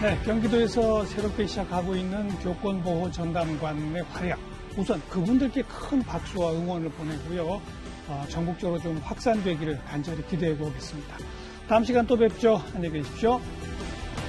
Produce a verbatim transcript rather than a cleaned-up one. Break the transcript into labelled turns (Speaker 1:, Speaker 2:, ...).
Speaker 1: 네, 경기도에서 새롭게 시작하고 있는 교권보호 전담관의 활약. 우선 그분들께 큰 박수와 응원을 보내고요. 어, 전국적으로 좀 확산되기를 간절히 기대해 보겠습니다. 다음 시간 또 뵙죠. 안녕히 계십시오.